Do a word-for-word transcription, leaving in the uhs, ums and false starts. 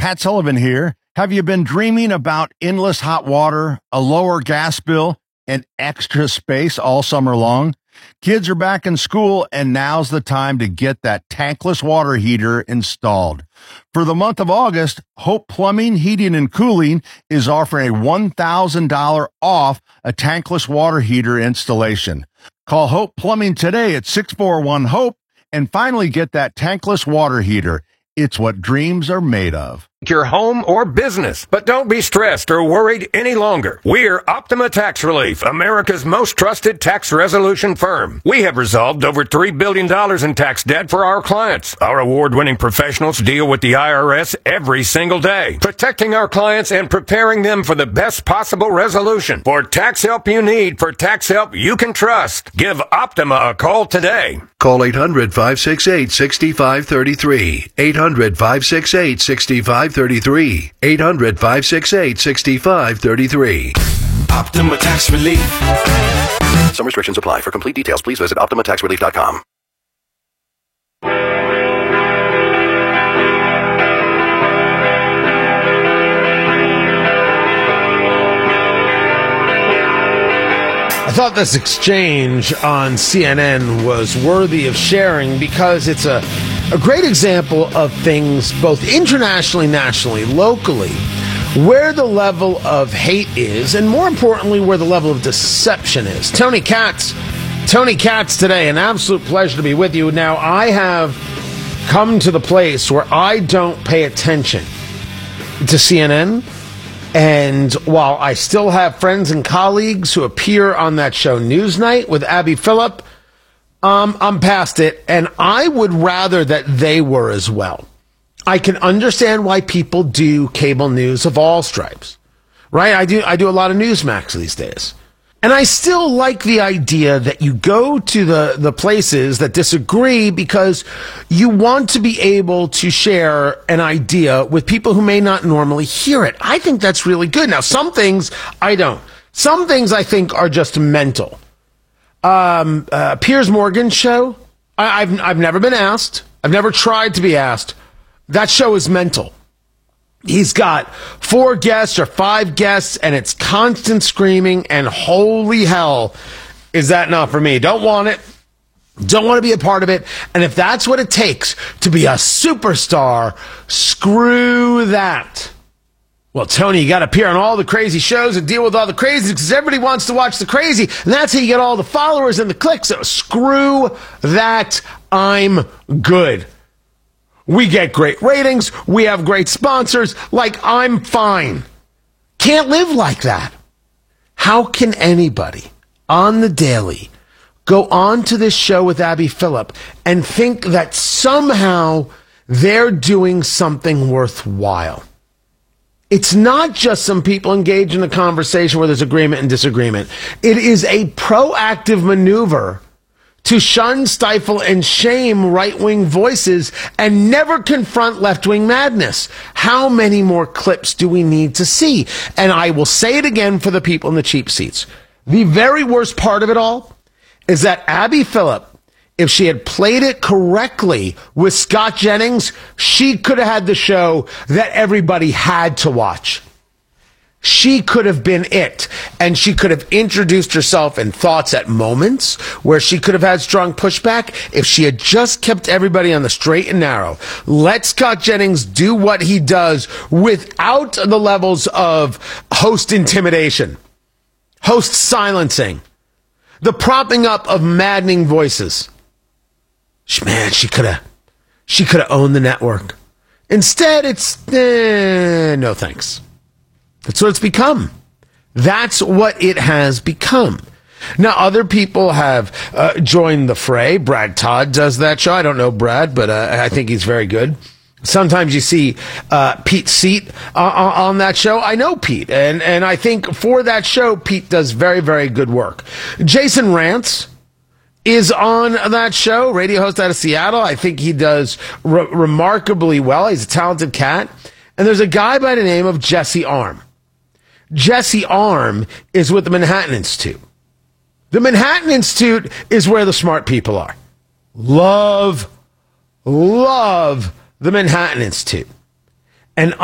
Pat Sullivan here. Have you been dreaming about endless hot water, a lower gas bill, and extra space all summer long? Kids are back in school, and now's the time to get that tankless water heater installed. For the month of August, Hope Plumbing, Heating, and Cooling is offering a one thousand dollars off a tankless water heater installation. Call Hope Plumbing today at six four one HOPE and finally get that tankless water heater. It's what dreams are made of. Your home or business. But don't be stressed or worried any longer. We're Optima Tax Relief, America's most trusted tax resolution firm. We have resolved over three billion dollars in tax debt for our clients. Our award-winning professionals deal with the I R S every single day, protecting our clients and preparing them for the best possible resolution. For tax help you need, for tax help you can trust, give Optima a call today. Call eight hundred, five six eight, six five three three. eight hundred, five six eight, six five three three. eight hundred, five six eight, six five three three. Optima Tax Relief. Some restrictions apply. For complete details, please visit optima tax relief dot com. I thought this exchange on C N N was worthy of sharing because it's a, a great example of things both internationally, nationally, locally, where the level of hate is, and more importantly, where the level of deception is. Tony Katz, Tony Katz today, an absolute pleasure to be with you. Now, I have come to the place where I don't pay attention to C N N. And while I still have friends and colleagues who appear on that show Newsnight with Abby Phillip, um, I'm past it, and I would rather that they were as well. I can understand why people do cable news of all stripes, right? I do, I do a lot of Newsmax these days. And I still like the idea that you go to the, the places that disagree because you want to be able to share an idea with people who may not normally hear it. I think that's really good. Now, some things I don't. Some things I think are just mental. Um, uh, Piers Morgan's show, I, I've, I've never been asked. I've never tried to be asked. That show is mental. He's got four guests or five guests, and it's constant screaming, and holy hell, is that not for me? Don't want it. Don't want to be a part of it. And if that's what it takes to be a superstar, screw that. Well, Tony, you got to appear on all the crazy shows and deal with all the crazy because everybody wants to watch the crazy, and that's how you get all the followers and the clicks. So screw that. I'm good. We get great ratings. We have great sponsors. Like, I'm fine. Can't live like that. How can anybody on the daily go on to this show with Abby Phillip and think that somehow they're doing something worthwhile? It's not just some people engaged in a conversation where there's agreement and disagreement. It is a proactive maneuver to shun, stifle, and shame right-wing voices and never confront left-wing madness. How many more clips do we need to see? And I will say it again for the people in the cheap seats. The very worst part of it all is that Abby Phillip, if she had played it correctly with Scott Jennings, she could have had the show that everybody had to watch. She could have been it, and she could have introduced herself in thoughts at moments where she could have had strong pushback if she had just kept everybody on the straight and narrow. Let Scott Jennings do what he does without the levels of host intimidation, host silencing, the propping up of maddening voices. Man, she could have, she could have owned the network. Instead, it's, eh, no thanks. That's what it's become. That's what it has become. Now, other people have uh, joined the fray. Brad Todd does that show. I don't know Brad, but uh, I think he's very good. Sometimes you see uh, Pete Seat uh, on that show. I know Pete, and, and I think for that show, Pete does very, very good work. Jason Rantz is on that show, radio host out of Seattle. I think he does re- remarkably well. He's a talented cat. And there's a guy by the name of Jesse Arm. Jesse Arm is with the Manhattan Institute. The Manhattan Institute is where the smart people are. Love, love the Manhattan Institute. And